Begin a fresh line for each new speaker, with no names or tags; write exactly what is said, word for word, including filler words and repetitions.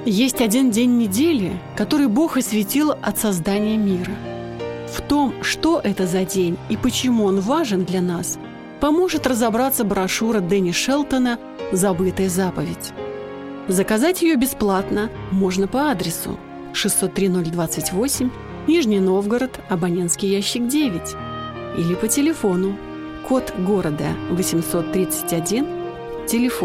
Есть один день недели, который Бог осветил от создания мира. В том, что это за день и почему он важен для нас, поможет разобраться брошюра Дэнни Шелтона «Забытая заповедь». Заказать ее бесплатно можно по адресу шестьсот три ноль двадцать восемь, Нижний Новгород, абонентский ящик девять, или по телефону, код города восемьсот тридцать один, телефон